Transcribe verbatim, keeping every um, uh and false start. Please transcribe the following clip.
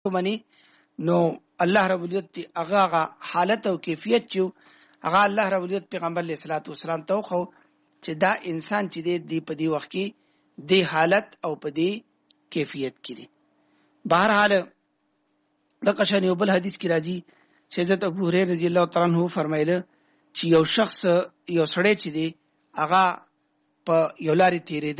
منی نو الله رب العزت هغه هغه حالت او کیفیت چې هغه الله رب العزت پیغمبر علیه الصلاۃ والسلام ته خو چې دا انسان چې دی په دې وخت کې د حالت او په دې کیفیت کې دی. بهرحال د قشن یو بل حدیث کې راځي چې حضرت ابو هريره رضی الله تعالی عنہ فرمایله چې یو شخص یو سړی چې دی هغه په یو لارې تیرېده